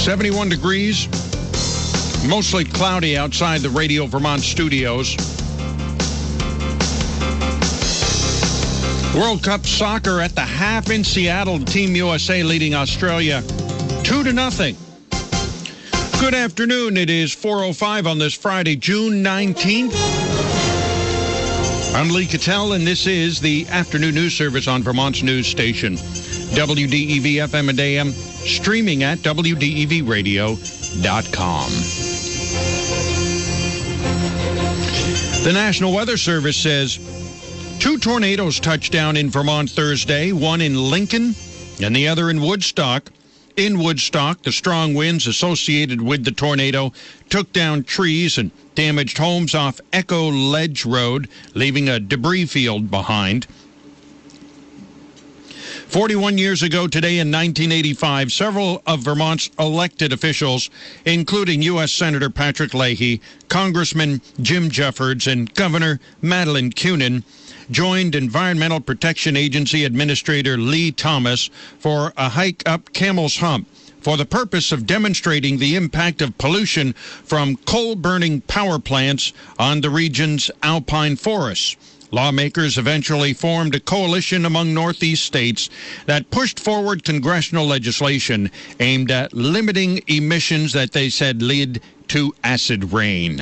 71 degrees, mostly cloudy outside the Radio Vermont studios. World Cup soccer at the half in Seattle. Team USA leading Australia 2-0. Good afternoon. It is 4:05 on this Friday, June 19th. I'm Lee Cattell, and this is the afternoon news service on Vermont's news station, WDEV FM and AM, streaming at WDEVradio.com. The National Weather Service says 2 tornadoes touched down in Vermont Thursday, one in Lincoln and the other in Woodstock. In Woodstock, the strong winds associated with the tornado took down trees and damaged homes off Echo Ledge Road, leaving a debris field behind. 41 years ago today in 1985, several of Vermont's elected officials, including U.S. Senator Patrick Leahy, Congressman Jim Jeffords, and Governor Madeleine Kunin, joined Environmental Protection Agency Administrator Lee Thomas for a hike up Camel's Hump for the purpose of demonstrating the impact of pollution from coal-burning power plants on the region's alpine forests. Lawmakers eventually formed a coalition among Northeast states that pushed forward congressional legislation aimed at limiting emissions that they said lead to acid rain.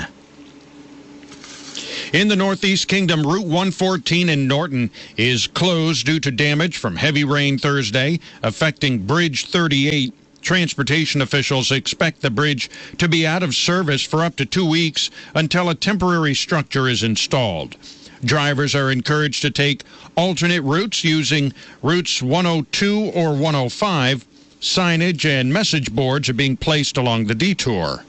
In the Northeast Kingdom, Route 114 in Norton is closed due to damage from heavy rain Thursday, affecting Bridge 38. Transportation officials expect the bridge to be out of service for up to 2 weeks until a temporary structure is installed. Drivers are encouraged to take alternate routes using routes 102 or 105. Signage and message boards are being placed along the detour.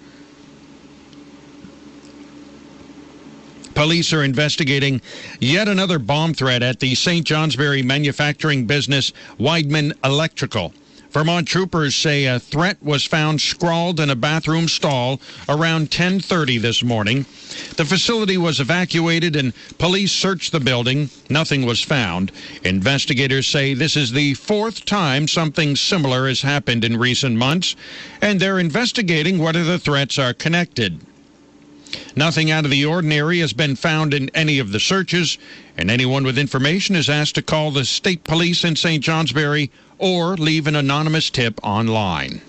Police are investigating yet another bomb threat at the St. Johnsbury manufacturing business Weidman Electrical. Vermont troopers say a threat was found scrawled in a bathroom stall around 10:30 this morning. The facility was evacuated and police searched the building. Nothing was found. Investigators say this is the 4th time something similar has happened in recent months, and they're investigating whether the threats are connected. Nothing out of the ordinary has been found in any of the searches, and anyone with information is asked to call the state police in St. Johnsbury or leave an anonymous tip online.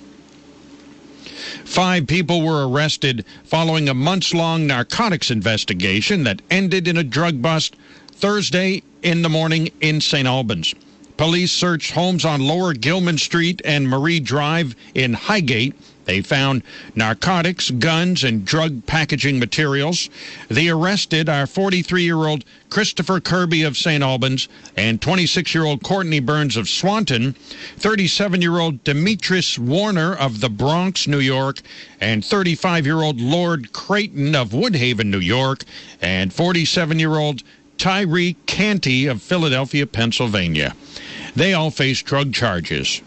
5 people were arrested following a months-long narcotics investigation that ended in a drug bust Thursday in the morning in St. Albans. Police searched homes on Lower Gilman Street and Marie Drive in Highgate. They found narcotics, guns, and drug packaging materials. The arrested are 43-year-old Christopher Kirby of St. Albans and 26-year-old Courtney Burns of Swanton, 37-year-old Demetrius Warner of the Bronx, New York, and 35-year-old Lord Creighton of Woodhaven, New York, and 47-year-old Tyree Canty of Philadelphia, Pennsylvania. They all face drug charges.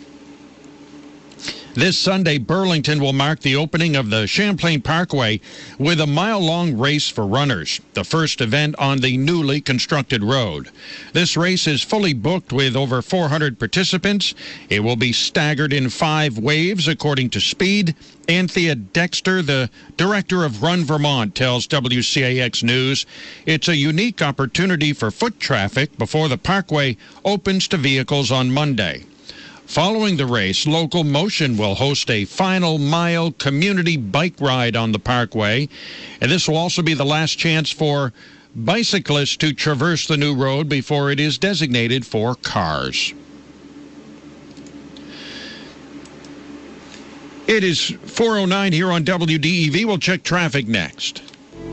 This Sunday, Burlington will mark the opening of the Champlain Parkway with a mile-long race for runners, the first event on the newly constructed road. This race is fully booked with over 400 participants. It will be staggered in 5 waves, according to Speed. Anthea Dexter, the director of Run Vermont, tells WCAX News it's a unique opportunity for foot traffic before the parkway opens to vehicles on Monday. Following the race, Local Motion will host a final mile community bike ride on the parkway, and this will also be the last chance for bicyclists to traverse the new road before it is designated for cars. It is 4:09 here on WDEV. We'll check traffic next.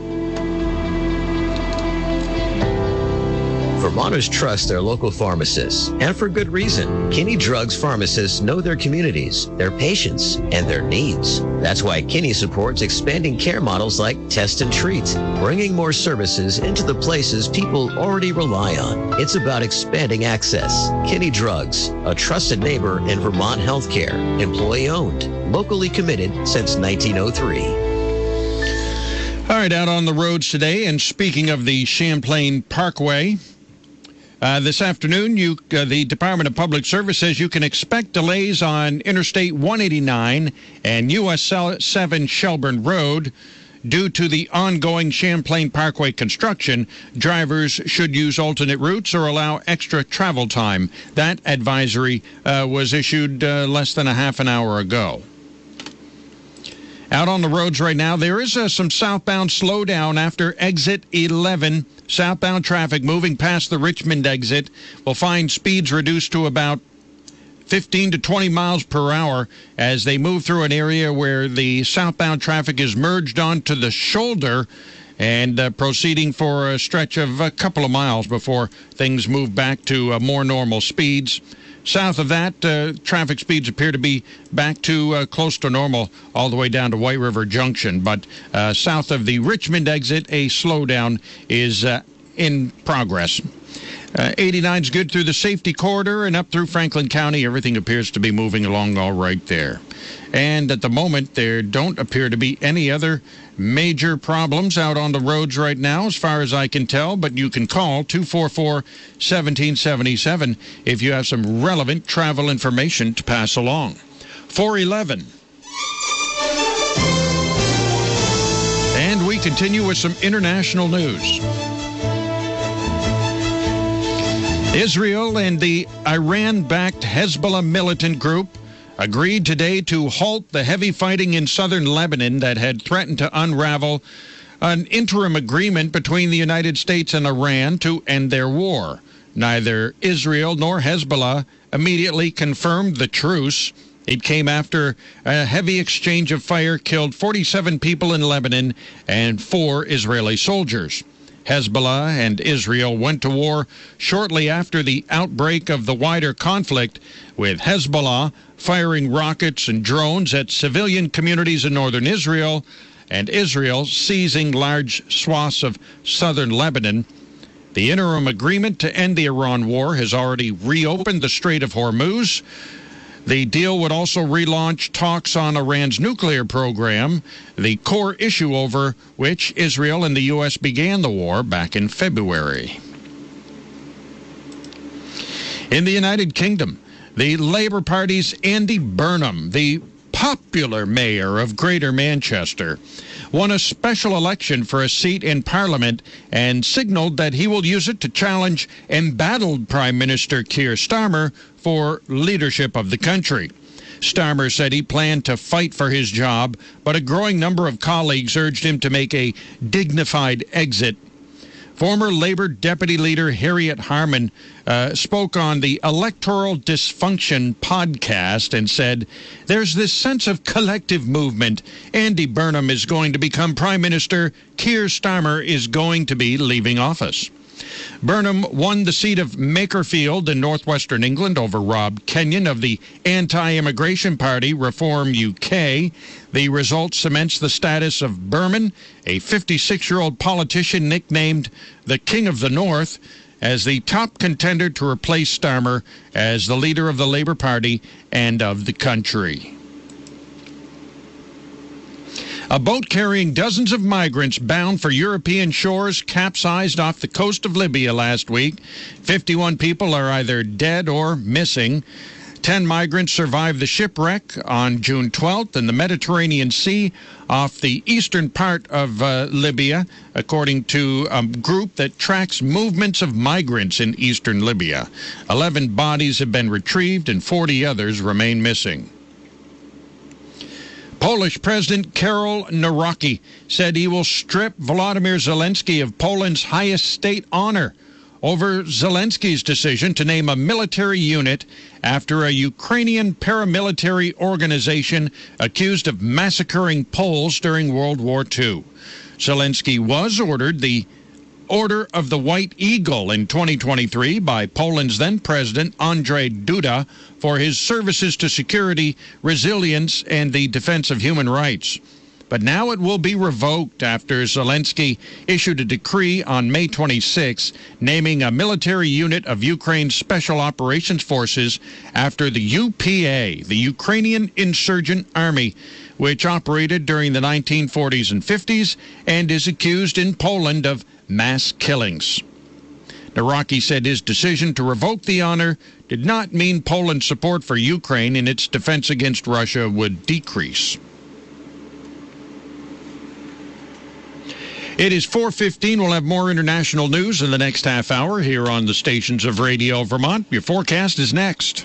Vermonters trust their local pharmacists, and for good reason. Kinney Drugs pharmacists know their communities, their patients, and their needs. That's why Kinney supports expanding care models like Test and Treat, bringing more services into the places people already rely on. It's about expanding access. Kinney Drugs, a trusted neighbor in Vermont healthcare, employee-owned, locally committed since 1903. All right, out on the roads today, and speaking of the Champlain Parkway, This afternoon, the Department of Public Service says you can expect delays on Interstate 189 and US 7 Shelburne Road. Due to the ongoing Champlain Parkway construction, drivers should use alternate routes or allow extra travel time. That advisory was issued less than a half an hour ago. Out on the roads right now, there is some southbound slowdown after exit 11. Southbound traffic moving past the Richmond exit will find speeds reduced to about 15 to 20 miles per hour as they move through an area where the southbound traffic is merged onto the shoulder and proceeding for a stretch of a couple of miles before things move back to more normal speeds. South of that, traffic speeds appear to be back to close to normal all the way down to White River Junction. But south of the Richmond exit, a slowdown is in progress. 89 is good through the safety corridor and up through Franklin County. Everything appears to be moving along all right there. And at the moment, there don't appear to be any other major problems out on the roads right now, as far as I can tell. But you can call 244-1777 if you have some relevant travel information to pass along. 411. And we continue with some international news. Israel and the Iran-backed Hezbollah militant group agreed today to halt the heavy fighting in southern Lebanon that had threatened to unravel an interim agreement between the United States and Iran to end their war. Neither Israel nor Hezbollah immediately confirmed the truce. It came after a heavy exchange of fire killed 47 people in Lebanon and 4 Israeli soldiers. Hezbollah and Israel went to war shortly after the outbreak of the wider conflict, with Hezbollah firing rockets and drones at civilian communities in northern Israel, and Israel seizing large swaths of southern Lebanon. The interim agreement to end the Iran war has already reopened the Strait of Hormuz. The deal would also relaunch talks on Iran's nuclear program, the core issue over which Israel and the U.S. began the war back in February. In the United Kingdom, the Labour Party's Andy Burnham, the popular mayor of Greater Manchester, won a special election for a seat in Parliament and signaled that he will use it to challenge embattled Prime Minister Keir Starmer for leadership of the country. Starmer said he planned to fight for his job, but a growing number of colleagues urged him to make a dignified exit. Former Labour Deputy Leader Harriet Harman spoke on the Electoral Dysfunction podcast and said, "There's this sense of collective movement. Andy Burnham is going to become Prime Minister. Keir Starmer is going to be leaving office." Burnham won the seat of Makerfield in northwestern England over Rob Kenyon of the anti-immigration party Reform UK. The result cements the status of Berman, a 56-year-old politician nicknamed the King of the North, as the top contender to replace Starmer as the leader of the Labour Party and of the country. A boat carrying dozens of migrants bound for European shores capsized off the coast of Libya last week. 51 people are either dead or missing. 10 migrants survived the shipwreck on June 12th in the Mediterranean Sea off the eastern part of Libya, according to a group that tracks movements of migrants in eastern Libya. 11 bodies have been retrieved and 40 others remain missing. Polish President Karol Nawrocki said he will strip Volodymyr Zelensky of Poland's highest state honor over Zelensky's decision to name a military unit after a Ukrainian paramilitary organization accused of massacring Poles during World War II. Zelensky was ordered the Order of the White Eagle in 2023 by Poland's then-president Andrzej Duda for his services to security, resilience, and the defense of human rights. But now it will be revoked after Zelensky issued a decree on May 26, naming a military unit of Ukraine's Special Operations Forces after the UPA, the Ukrainian Insurgent Army, which operated during the 1940s and 50s and is accused in Poland of mass killings. Naraki said his decision to revoke the honor did not mean Poland's support for Ukraine in its defense against Russia would decrease. It is 4:15. We'll have more international news in the next half hour here on the stations of Radio Vermont. Your forecast is next.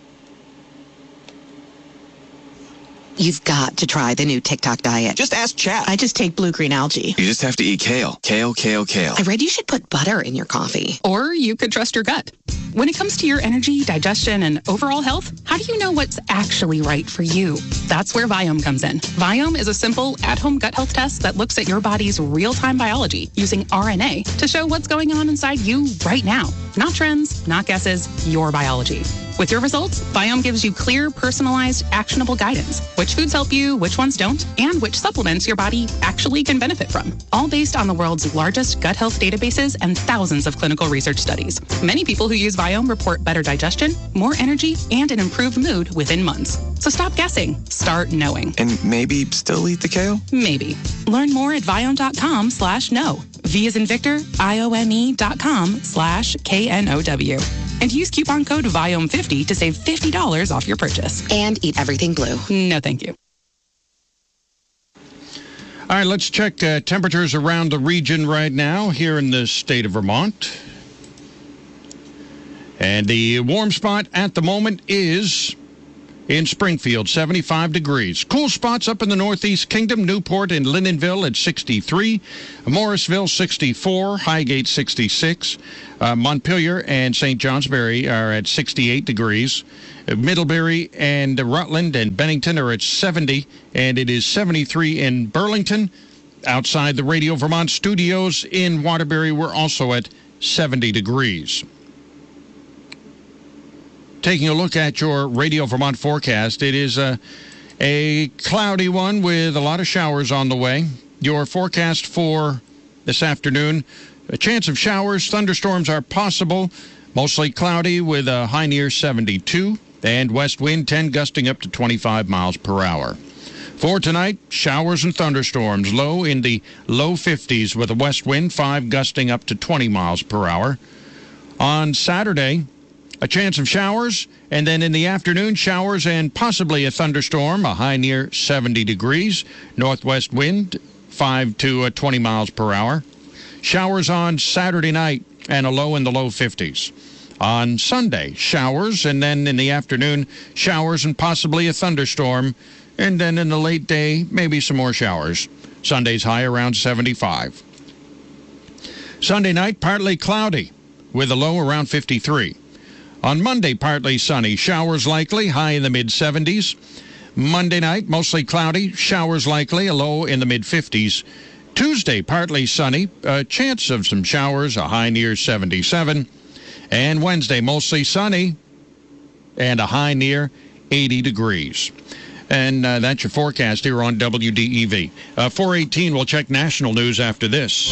You've got to try the new TikTok diet. Just ask Chat. I just take blue-green algae. You just have to eat kale. Kale. I read you should put butter in your coffee. Or you could trust your gut. When it comes to your energy, digestion, and overall health, how do you know what's actually right for you? That's where Viome comes in. Viome is a simple, at-home gut health test that looks at your body's real-time biology using RNA to show what's going on inside you right now. Not trends, not guesses, your biology. With your results, Viome gives you clear, personalized, actionable guidance. Which foods help you, which ones don't, and which supplements your body actually can benefit from. All based on the world's largest gut health databases and thousands of clinical research studies. Many people who use Viome report better digestion, more energy, and an improved mood within months. So stop guessing. Start knowing. And maybe still eat the kale? Maybe. Learn more at Viome.com/know. V as in Victor, IOME.com/KNOW. And use coupon code VIOME50 to save $50 off your purchase. And eat everything blue. No, thank you. All right, let's check temperatures around the region right now here in the state of Vermont. And the warm spot at the moment is in Springfield, 75 degrees. Cool spots up in the Northeast Kingdom, Newport and Lindenville at 63, Morrisville 64, Highgate 66, Montpelier and St. Johnsbury are at 68 degrees. Middlebury and Rutland and Bennington are at 70, and it is 73 in Burlington. Outside the Radio Vermont studios in Waterbury, we're also at 70 degrees. Taking a look at your Radio Vermont forecast, it is a cloudy one with a lot of showers on the way. Your forecast for this afternoon, a chance of showers, thunderstorms are possible, mostly cloudy with a high near 72, and west wind 10 gusting up to 25 miles per hour. For tonight, showers and thunderstorms, low in the low 50s with a west wind 5 gusting up to 20 miles per hour. On Saturday, a chance of showers, and then in the afternoon, showers and possibly a thunderstorm, a high near 70 degrees, northwest wind 5 to 20 miles per hour. Showers on Saturday night and a low in the low 50s. On Sunday, showers, and then in the afternoon, showers and possibly a thunderstorm, and then in the late day, maybe some more showers. Sunday's high around 75. Sunday night, partly cloudy, with a low around 53. On Monday, partly sunny, showers likely, high in the mid-70s. Monday night, mostly cloudy, showers likely, a low in the mid-50s. Tuesday, partly sunny, a chance of some showers, a high near 77. And Wednesday, mostly sunny, and a high near 80 degrees. And that's your forecast here on WDEV. 4:18, we'll check national news after this.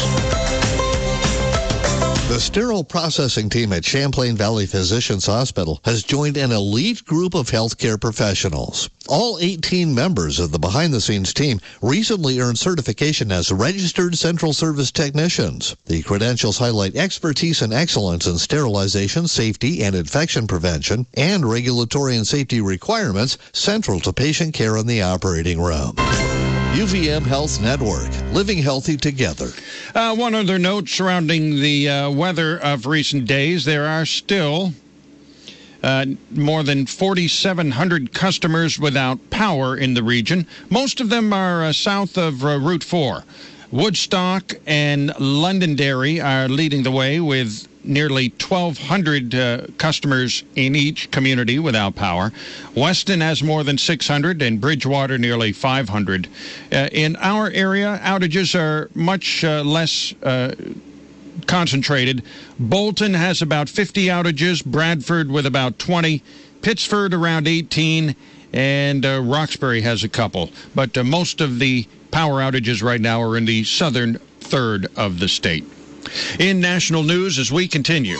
The sterile processing team at Champlain Valley Physicians Hospital has joined an elite group of healthcare professionals. All 18 members of the behind-the-scenes team recently earned certification as registered central service technicians. The credentials highlight expertise and excellence in sterilization, safety, and infection prevention, and regulatory and safety requirements central to patient care in the operating room. UVM Health Network, living healthy together. One other note surrounding the weather of recent days. There are still more than 4,700 customers without power in the region. Most of them are south of Route 4. Woodstock and Londonderry are leading the way with nearly 1,200 customers in each community without power. Weston has more than 600 and Bridgewater nearly 500. In our area, outages are much less concentrated. Bolton has about 50 outages, Bradford with about 20, Pittsford around 18, and Roxbury has a couple. But most of the power outages right now are in the southern third of the state. In national news as we continue.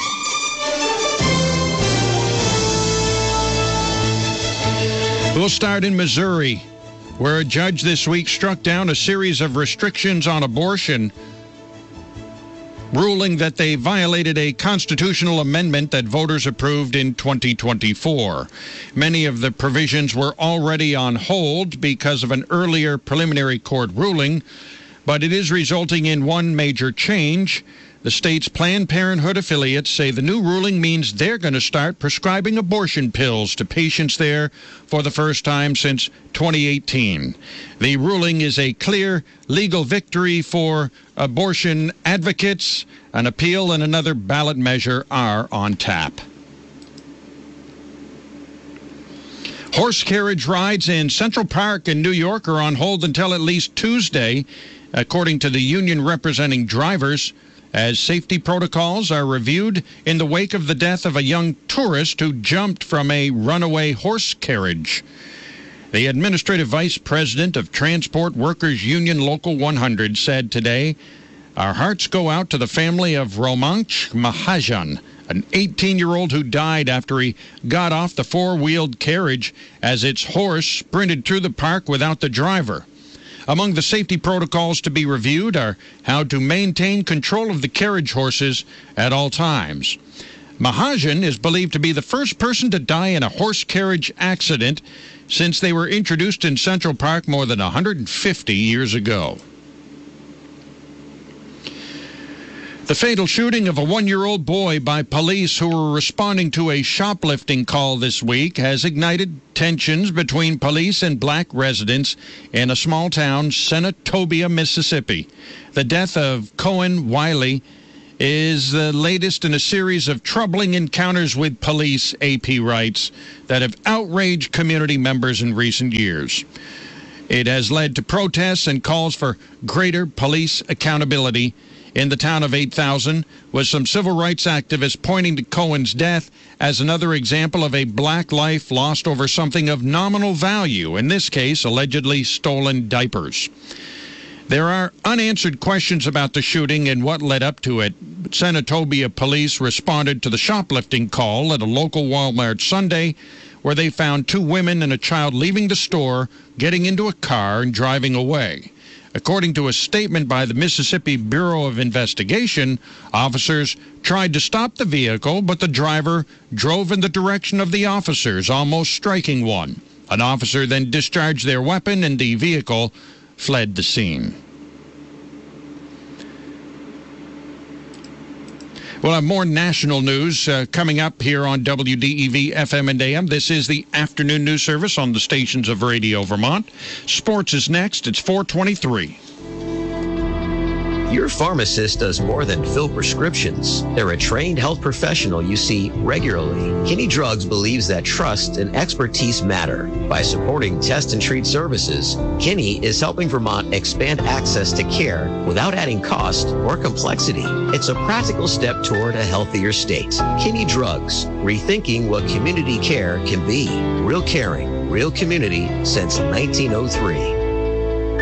We'll start in Missouri, where a judge this week struck down a series of restrictions on abortion ruling that they violated a constitutional amendment that voters approved in 2024. Many of the provisions were already on hold because of an earlier preliminary court ruling, but it is resulting in one major change. The state's Planned Parenthood affiliates say the new ruling means they're going to start prescribing abortion pills to patients there for the first time since 2018. The ruling is a clear legal victory for abortion advocates. An appeal and another ballot measure are on tap. Horse carriage rides in Central Park in New York are on hold until at least Tuesday, according to the union representing drivers, as safety protocols are reviewed in the wake of the death of a young tourist who jumped from a runaway horse carriage. The administrative vice president of Transport Workers Union Local 100 said today, "Our hearts go out to the family of Romansh Mahajan, an 18-year-old who died after he got off the four-wheeled carriage as its horse sprinted through the park without the driver." Among the safety protocols to be reviewed are how to maintain control of the carriage horses at all times. Mahajan is believed to be the first person to die in a horse carriage accident since they were introduced in Central Park more than 150 years ago. The fatal shooting of a one-year-old boy by police who were responding to a shoplifting call this week has ignited tensions between police and black residents in a small town, Senatobia, Mississippi. The death of Cohen Wiley is the latest in a series of troubling encounters with police, AP writes, that have outraged community members in recent years. It has led to protests and calls for greater police accountability in the town of 8,000, with some civil rights activists pointing to Cohen's death as another example of a black life lost over something of nominal value, in this case, allegedly stolen diapers. There are unanswered questions about the shooting and what led up to it. Senatobia police responded to the shoplifting call at a local Walmart Sunday, where they found two women and a child leaving the store, getting into a car, and driving away. According to a statement by the Mississippi Bureau of Investigation, officers tried to stop the vehicle, but the driver drove in the direction of the officers, almost striking one. An officer then discharged their weapon, and the vehicle fled the scene. We'll have more national news coming up here on WDEV FM and AM. This is the afternoon news service on the stations of Radio Vermont. Sports is next. It's 4:23. Your pharmacist does more than fill prescriptions. They're a trained health professional you see regularly. Kinney Drugs believes that trust and expertise matter. By supporting test and treat services, Kinney is helping Vermont expand access to care without adding cost or complexity. It's a practical step toward a healthier state. Kinney Drugs, rethinking what community care can be. Real caring, real community since 1903.